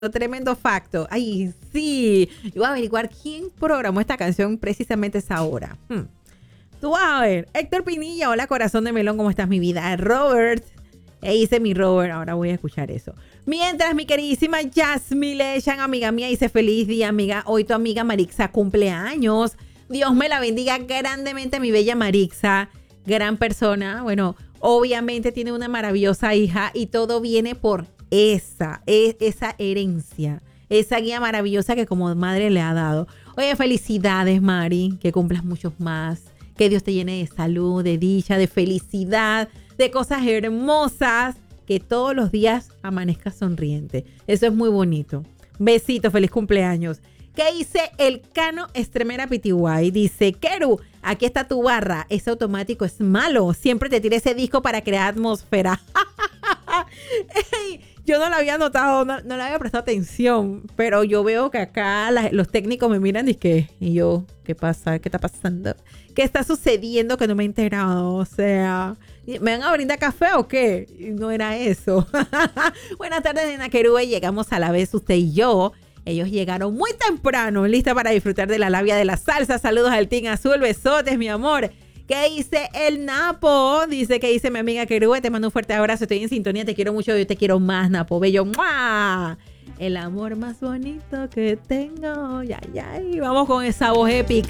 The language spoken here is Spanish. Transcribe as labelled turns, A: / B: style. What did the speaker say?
A: Tremendo facto. Ay, sí. Yo voy a averiguar quién programó esta canción precisamente a esa hora. Tú vas a ver. Héctor Pinilla, hola corazón de melón, ¿cómo estás mi vida? Robert, dice mi Robert, ahora voy a escuchar eso. Mientras mi queridísima Jasmine Lechan, amiga mía, dice feliz día, amiga. Hoy tu amiga Marixa cumpleaños. Dios me la bendiga grandemente, mi bella Marixa. Gran persona. Bueno, obviamente tiene una maravillosa hija y todo viene por esa herencia, esa guía maravillosa que como madre le ha dado. Oye, felicidades, Mari, que cumplas muchos más, que Dios te llene de salud, de dicha, de felicidad, de cosas hermosas, que todos los días amanezcas sonriente. Eso es muy bonito. Besito, feliz cumpleaños. ¿Qué dice el Cano Estremera Pitiguay? Dice, Keru, aquí está tu barra. Ese automático es malo. Siempre te tira ese disco para crear atmósfera. Ey, yo no lo había notado, no le había prestado atención, pero yo veo que acá los técnicos me miran y yo, ¿qué pasa? ¿Qué está pasando? ¿Qué está sucediendo que no me he enterado? O sea, ¿me van a brindar café o qué? No era eso. Buenas tardes, Nena Querube. Llegamos a la vez usted y yo. Ellos llegaron muy temprano, lista para disfrutar de la labia de la salsa. Saludos al Team Azul, besotes, mi amor. ¿Qué dice el Napo? Dice que dice mi amiga Querube, te mando un fuerte abrazo, estoy en sintonía, te quiero mucho, yo te quiero más, Napo, bello. ¡Mua! El amor más bonito que tengo. Ya, ya, y vamos con esa voz épica.